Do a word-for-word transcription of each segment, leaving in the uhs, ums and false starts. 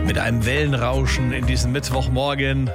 Mit einem Wellenrauschen in diesem Mittwochmorgen.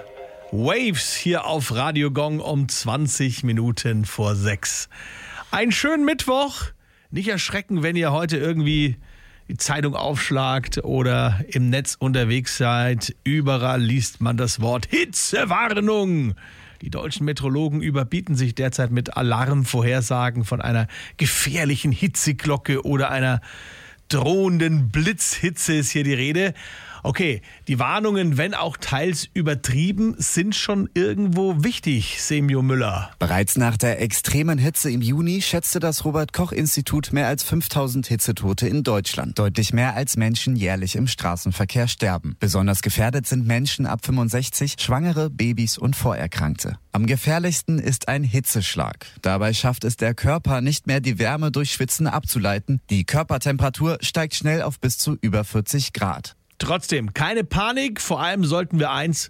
Waves hier auf Radio Gong um zwanzig Minuten vor sechs. Einen schönen Mittwoch. Nicht erschrecken, wenn ihr heute irgendwie die Zeitung aufschlagt oder im Netz unterwegs seid. Überall liest man das Wort Hitzewarnung. Die deutschen Meteorologen überbieten sich derzeit mit Alarmvorhersagen von einer gefährlichen Hitzeglocke oder einer drohenden Blitzhitze ist hier die Rede. Okay, die Warnungen, wenn auch teils übertrieben, sind schon irgendwo wichtig, Semjo Müller. Bereits nach der extremen Hitze im Juni schätzte das Robert-Koch-Institut mehr als fünftausend Hitzetote in Deutschland. Deutlich mehr als Menschen jährlich im Straßenverkehr sterben. Besonders gefährdet sind Menschen ab fünfundsechzig, Schwangere, Babys und Vorerkrankte. Am gefährlichsten ist ein Hitzeschlag. Dabei schafft es der Körper nicht mehr, die Wärme durch Schwitzen abzuleiten. Die Körpertemperatur steigt schnell auf bis zu über vierzig Grad. Trotzdem, keine Panik. Vor allem sollten wir eins,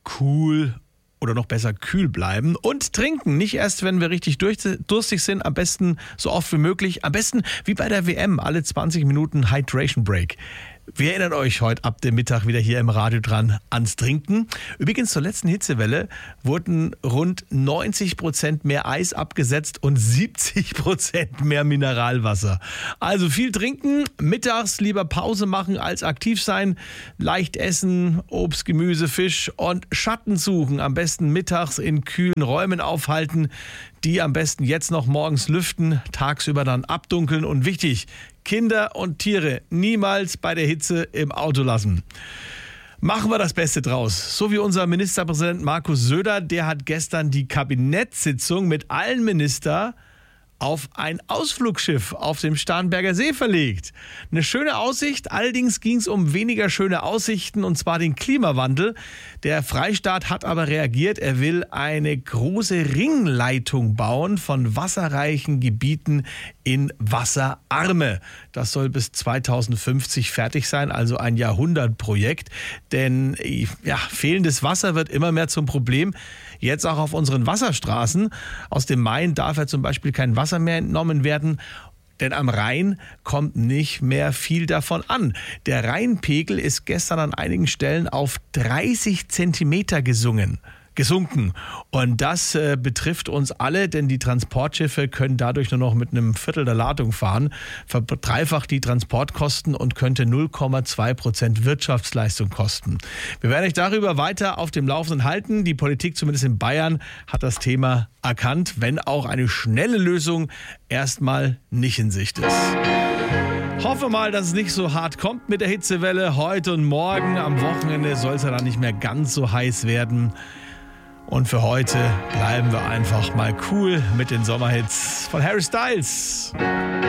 cool oder noch besser kühl bleiben und trinken. Nicht erst, wenn wir richtig durstig sind, am besten so oft wie möglich. Am besten wie bei der W M, alle zwanzig Minuten Hydration Break. Wir erinnern euch heute ab dem Mittag wieder hier im Radio dran ans Trinken. Übrigens zur letzten Hitzewelle wurden rund neunzig Prozent mehr Eis abgesetzt und siebzig Prozent mehr Mineralwasser. Also viel trinken, mittags lieber Pause machen als aktiv sein, leicht essen, Obst, Gemüse, Fisch und Schatten suchen. Am besten mittags in kühlen Räumen aufhalten, die am besten jetzt noch morgens lüften, tagsüber dann abdunkeln und wichtig, Kinder und Tiere niemals bei der Hitze im Auto lassen. Machen wir das Beste draus. So wie unser Ministerpräsident Markus Söder, der hat gestern die Kabinettssitzung mit allen Ministern auf ein Ausflugsschiff auf dem Starnberger See verlegt. Eine schöne Aussicht, allerdings ging es um weniger schöne Aussichten, und zwar den Klimawandel. Der Freistaat hat aber reagiert, er will eine große Ringleitung bauen von wasserreichen Gebieten in wasserarme. Das soll bis zweitausendfünfzig fertig sein, also ein Jahrhundertprojekt. Denn ja, fehlendes Wasser wird immer mehr zum Problem. Jetzt auch auf unseren Wasserstraßen. Aus dem Main darf ja zum Beispiel kein Wasser mehr entnommen werden, denn am Rhein kommt nicht mehr viel davon an. Der Rheinpegel ist gestern an einigen Stellen auf dreißig Zentimeter gesungen. gesunken. Und das äh, betrifft uns alle, denn die Transportschiffe können dadurch nur noch mit einem Viertel der Ladung fahren, verdreifacht die Transportkosten und könnte null Komma zwei Prozent Wirtschaftsleistung kosten. Wir werden euch darüber weiter auf dem Laufenden halten. Die Politik, zumindest in Bayern, hat das Thema erkannt, wenn auch eine schnelle Lösung erstmal nicht in Sicht ist. Hoffe mal, dass es nicht so hart kommt mit der Hitzewelle heute und morgen. Am Wochenende soll es ja dann nicht mehr ganz so heiß werden. Und für heute bleiben wir einfach mal cool mit den Sommerhits von Harry Styles.